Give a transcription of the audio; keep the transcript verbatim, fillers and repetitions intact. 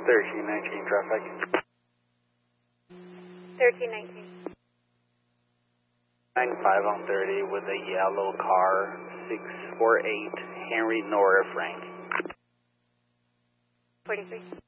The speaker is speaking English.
thirteen nineteen traffic. thirteen nineteen. nine five on thirty with a yellow car, six four eight Henry Nora Frank. forty-three.